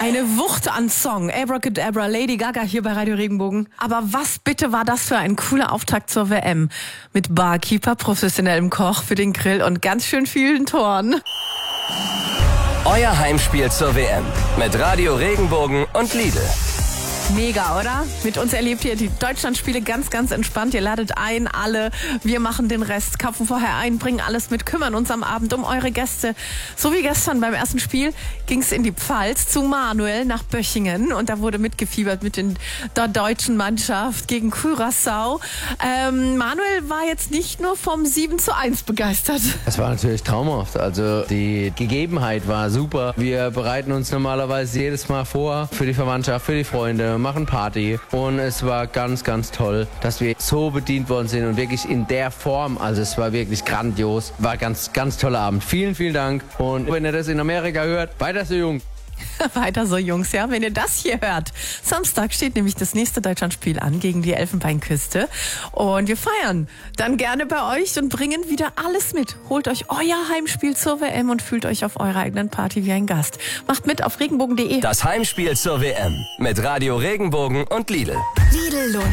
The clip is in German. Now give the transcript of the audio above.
Eine Wucht an Song. Abracadabra, Lady Gaga hier bei Radio Regenbogen. Aber was bitte war das für ein cooler Auftakt zur WM? Mit Barkeeper, professionellem Koch für den Grill und ganz schön vielen Toren. Euer Heimspiel zur WM mit Radio Regenbogen und Lidl. Mega, oder? Mit uns erlebt ihr die Deutschlandspiele ganz, ganz entspannt. Ihr ladet ein, alle. Wir machen den Rest, kaufen vorher ein, bringen alles mit, kümmern uns am Abend um eure Gäste. So wie gestern beim ersten Spiel ging es in die Pfalz zu Manuel nach Böchingen. Und da wurde mitgefiebert mit der deutschen Mannschaft gegen Curaçao. Manuel war jetzt nicht nur vom 7:1 begeistert. Es war natürlich traumhaft. Also die Gegebenheit war super. Wir bereiten uns normalerweise jedes Mal vor für die Verwandtschaft, für die Freunde, machen Party und es war ganz, ganz toll, dass wir so bedient worden sind und wirklich in der Form, also es war wirklich grandios, war ganz, ganz toller Abend. Vielen, vielen Dank und wenn ihr das in Amerika hört, weiter so jung. Weiter so, Jungs, ja, wenn ihr das hier hört. Samstag steht nämlich das nächste Deutschlandspiel an gegen die Elfenbeinküste. Und wir feiern dann gerne bei euch und bringen wieder alles mit. Holt euch euer Heimspiel zur WM und fühlt euch auf eurer eigenen Party wie ein Gast. Macht mit auf regenbogen.de. Das Heimspiel zur WM mit Radio Regenbogen und Lidl. Lidl lohnt